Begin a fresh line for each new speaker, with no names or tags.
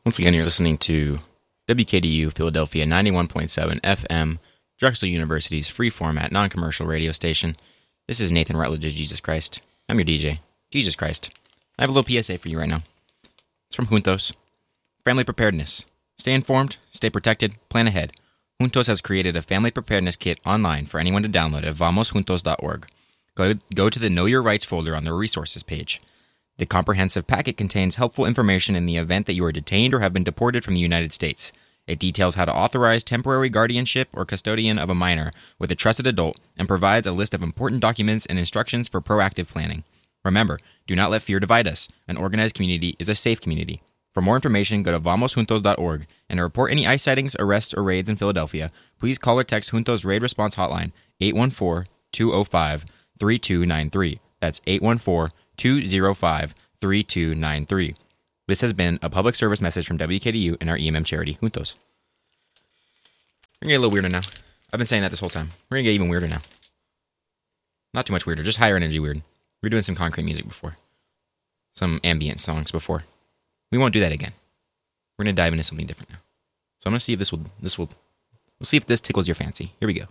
Once again, you're listening to WKDU Philadelphia 91.7 FM, Drexel University's free format, non-commercial radio station. This is Nathan Rutledge's Jesus Christ. I'm your DJ, Jesus Christ. I have a little PSA for you right now. It's from Juntos. Family preparedness. Stay informed, stay protected, plan ahead. Juntos has created a family preparedness kit online for anyone to download at vamosjuntos.org. Go to the Know Your Rights folder on the resources page. The comprehensive packet contains helpful information in the event that you are detained or have been deported from the United States. It details how to authorize temporary guardianship or custodian of a minor with a trusted adult and provides a list of important documents and instructions for proactive planning. Remember, do not let fear divide us. An organized community is a safe community. For more information, go to vamosjuntos.org, and to report any ICE sightings, arrests, or raids in Philadelphia, please call or text Juntos Raid Response Hotline 814-205-3293. That's 814-205-3293. This has been a public service message from WKDU and our EMM charity, Juntos. We're going to get a little weirder now. I've been saying that this whole time. We're going to get even weirder now. Not too much weirder, just higher energy weird. We were doing some concrete music before. Some ambient songs before. We won't do that again. We're going to dive into something different now. So I'm going to see if we'll see if this tickles your fancy. Here we go.